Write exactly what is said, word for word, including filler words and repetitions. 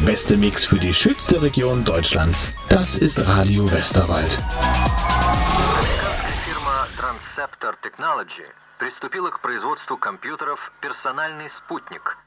beste Mix für die schönste Region Deutschlands. Das ist Radio Westerwald. Американская фирма Transceptor Technology приступила к производству компьютеров «Персональный спутник»,